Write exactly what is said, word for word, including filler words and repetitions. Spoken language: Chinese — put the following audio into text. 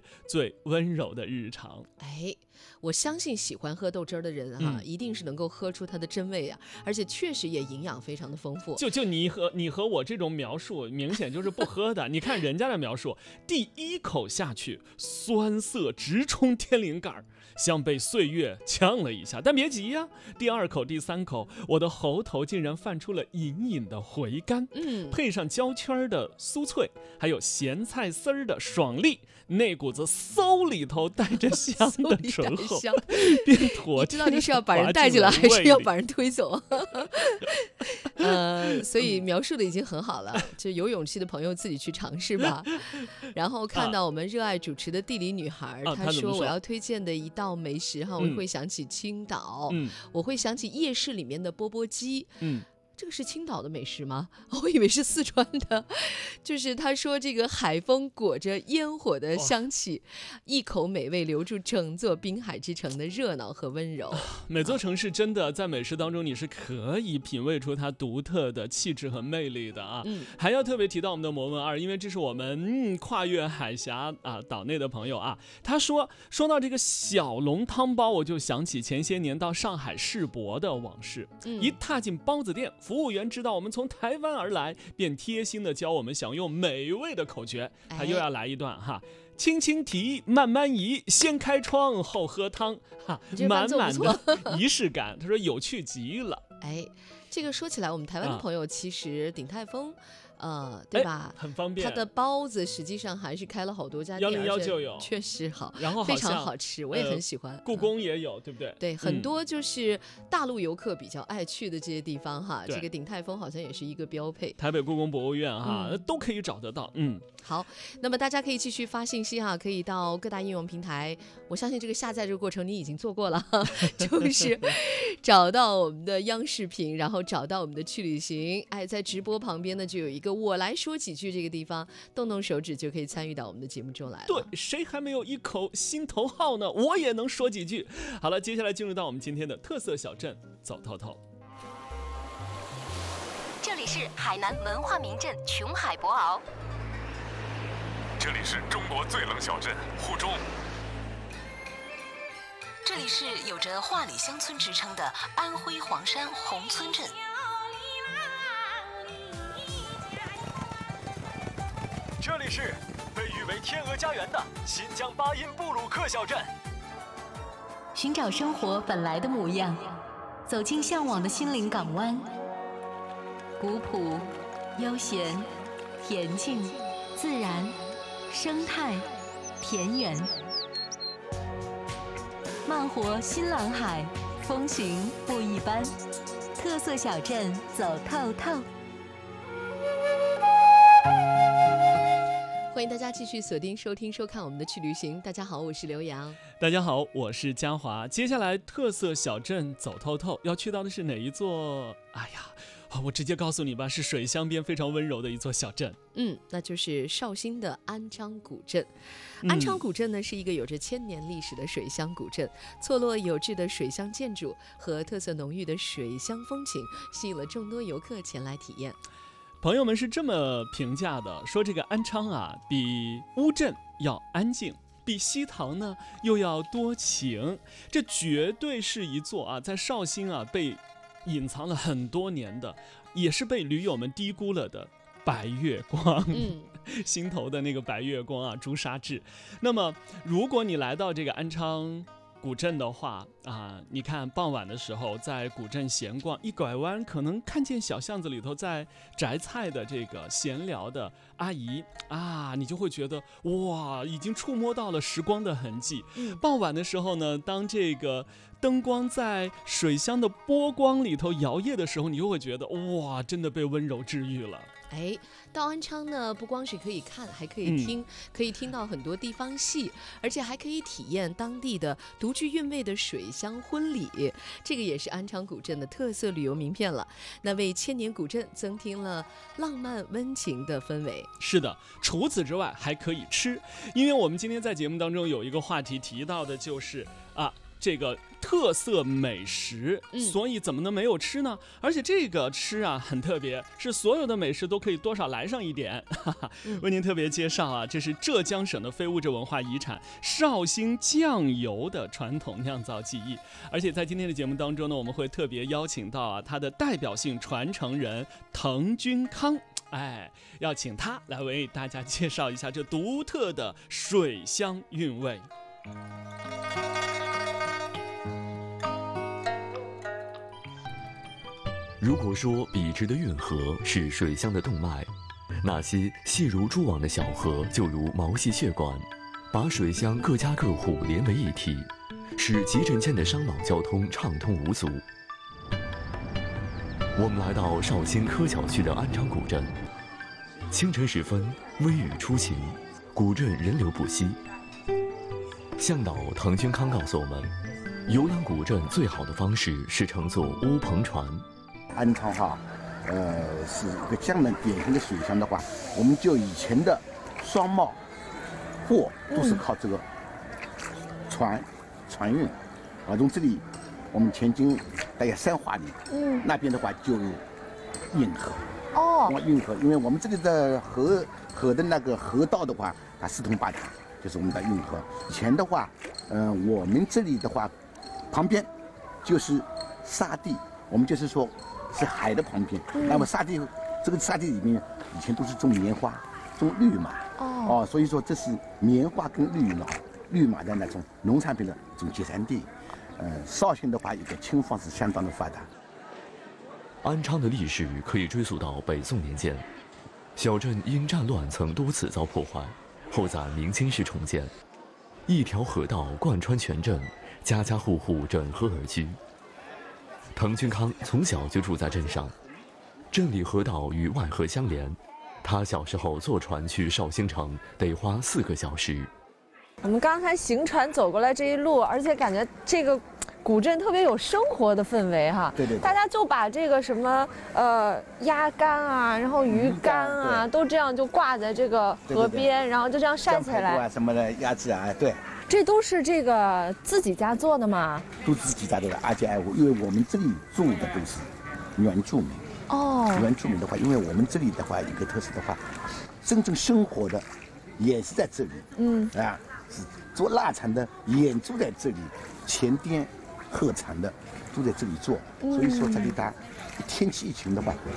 最温柔的日常。 哎，我相信喜欢喝豆汁儿的人哈、啊嗯，一定是能够喝出它的真味啊，而且确实也营养非常的丰富。 就就你和你和我这种描述，明显就是不喝的。你看人家的描述，第一口下去，酸涩直冲天灵盖，像被岁月呛了一下。但别急呀，第二口、第三口，我的喉头竟然泛出了隐隐的回甘。 嗯， 配上焦圈的酥脆，还有咸菜丝儿的爽利，那股子馊里头带着香的醇厚，边妥。 你知道你是要把人带进来，还是要把人推走？呃，所以描述的已经很好了，就有勇气的朋友自己去尝试吧。然后看到我们热爱主持的地理女孩， 啊、 她说我要推荐的一道美食哈， 嗯、 我会想起青岛、 嗯， 我会想起夜市里面的钵钵鸡， 嗯。 这个是青岛的美食吗？我以为是四川的。就是他说这个海风裹着烟火的香气，一口美味留住整座滨海之城的热闹和温柔。 每座城市真的在美食当中你是可以品味出它独特的气质和魅力的啊、 嗯、 还要特别提到我们的摩文二，因为这是我们、嗯、跨越海峡啊岛内的朋友啊，他说说到这个小笼汤包，我就想起前些年到上海世博的往事、嗯、一踏进包子店，服务员知道我们从台湾而来，便贴心的教我们享用美味的口诀。他又要来一段哈，轻轻提，慢慢移，先开窗后喝汤，哈，满满的仪式感。他说有趣极了。 哎，这个说起来，我们台湾的朋友其实鼎泰丰。呃，对吧？ 很方便。 它的包子实际上还是开了好多家店， 一零一就有， 确实好， 然后非常好吃，我也很喜欢。 呃、故宫也有，对不对？ 对，很多就是大陆游客比较爱去的这些地方哈， 嗯、 这个鼎泰丰好像也是一个标配。 台北故宫博物院哈、嗯，都可以找得到。嗯， 好，那么大家可以继续发信息哈，可以到各大应用平台。我相信这个下载这个过程你已经做过了，就是找到我们的央视频，然后找到我们的去旅行。哎，在直播旁边呢就有一个我来说几句这个地方，动动手指就可以参与到我们的节目中来了。 对，谁还没有一口心头好呢？我也能说几句。好了，接下来进入到我们今天的特色小镇走透透。 这里是海南文化名镇琼海博鳌， 这里是中国最冷小镇沪中， 这里是有着“画里乡村”之称的安徽黄山宏村镇。 这里是被誉为天鹅家园的新疆巴音布鲁克小镇。 寻找生活本来的模样，走进向往的心灵港湾。古朴、悠闲、恬静、自然、生态、田园，慢活新蓝海，风情不一般。特色小镇走透透。 欢迎大家继续锁定收听收看我们的去旅行。大家好，我是刘洋。 大家好，我是嘉华。接下来特色小镇走透透要去到的是哪一座？哎呀，我直接告诉你吧，是水乡边非常温柔的一座小镇。 嗯，那就是绍兴的安昌古镇。安昌古镇呢，是一个有着千年历史的水乡古镇，错落有致的水乡建筑和特色浓郁的水乡风情，吸引了众多游客前来体验。 朋友们是这么评价的，说这个安昌啊，比乌镇要安静，比西塘呢又要多情，这绝对是一座啊，在绍兴啊被隐藏了很多年的，也是被驴友们低估了的白月光。 嗯， 心头的那个白月光啊，朱砂痣。那么，如果你来到这个安昌古镇的话啊，你看傍晚的时候在古镇闲逛，一拐弯可能看见小巷子里头在摘菜的这个闲聊的阿姨啊，你就会觉得哇，已经触摸到了时光的痕迹。 嗯、 傍晚的时候呢，当这个灯光在水乡的波光里头摇曳的时候，你就会觉得哇，真的被温柔治愈了。 哎，到安昌呢，不光是可以看，还可以听，嗯、可以听到很多地方戏，而且还可以体验当地的独具韵味的水乡婚礼。这个也是安昌古镇的特色旅游名片了。那为千年古镇增添了浪漫温情的氛围。 是的，除此之外还可以吃，因为我们今天在节目当中有一个话题提到的就是啊。这个特色美食， 嗯所以怎么能没有吃呢？而且这个吃啊很特别，是所有的美食都可以多少来上一点。哈哈，为您特别介绍啊，这是浙江省的非物质文化遗产绍兴酱油的传统酿造技艺。而且在今天的节目当中呢，我们会特别邀请到啊它的代表性传承人滕君康。哎，要请他来为大家介绍一下这独特的水乡韵味。 如果说笔直的运河是水乡的动脉，那些细如蛛网的小河就如毛细血管，把水乡各家各户连为一体，使集镇间的商贸交通畅通无阻。我们来到绍兴柯桥区的安昌古镇，清晨时分，微雨初晴，古镇人流不息。向导滕君康告诉我们，游览古镇最好的方式是乘坐乌篷船。 安昌哈，呃，是一个江南典型的水乡的话，我们就以前的商贸货都是靠这个船、嗯、船运，啊，从这里我们前进大概三华里，嗯，那边的话就有运河， 哦， 运河，因为我们这里的河河的那个河道的话，它四通八达，就是我们的运河。以前的话，嗯、呃，我们这里的话，旁边就是沙地，我们就是说是海的旁边。嗯、那么沙地这个沙地里面以前都是种棉花、种绿马，哦，哦，所以说这是棉花跟绿马、绿马的那种农产品的这种集散地。呃，绍兴的话，一个轻纺是相当的发达。 安昌的历史可以追溯到北宋年间，小镇因战乱曾多次遭破坏，后在明清时重建。一条河道贯穿全镇，家家户户整河而居。滕君康从小就住在镇上，镇里河道与外河相连，他小时候坐船去绍兴城得花四个小时。 我们刚才行船走过来这一路，而且感觉这个古镇特别有生活的氛围哈。 对对对。 大家就把这个什么呃鸭肝啊，然后鱼肝啊，都这样就挂在这个河边，对对对，然后就这样晒起来。 啊什么的鸭子啊，对。 这都是这个自己家做的吗？ 都自己家做的，而且爱护，因为我们这里种的都是原住民。 哦。 原住民的话，因为我们这里的话，一个特色的话，真正生活的也是在这里。嗯。啊。做腊肠的也住在这里，前店、鹤肠的都在这里做，所以说这里它天气一晴的话，